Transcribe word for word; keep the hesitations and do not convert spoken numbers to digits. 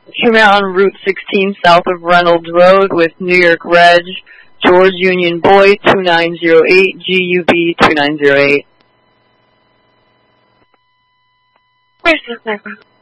Came out on Route sixteen south of Reynolds Road with New York Reg, George Union Boy two nine zero eight, G U B two nine zero eight. Where's this number?